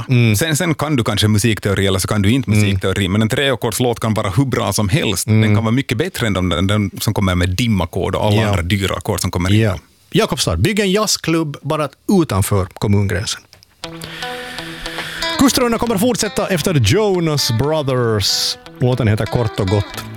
bra. Sen kan du kanske musikteori eller så kan du inte musikteori, men en 3-ackordslåt kan vara hur bra som helst. Den kan vara mycket bättre än den som kommer med dimmackord och alla andra dyra ackord som kommer in. Jakobstad, bygg en jazzklubb bara utanför kommungränsen. Kustrundan kommer att fortsätta efter Jonas Brothers. Låten heter kort och gott